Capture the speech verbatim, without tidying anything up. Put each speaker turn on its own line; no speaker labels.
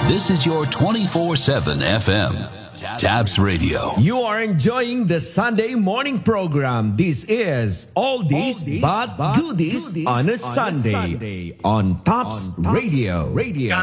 This is your twenty-four seven F M. Tabs Radio.
You are enjoying the Sunday morning program. This is Oldies, Oldies but, but Goodies, goodies on a Sunday, on, Sunday, on Tops, on Tops Radio. Radio.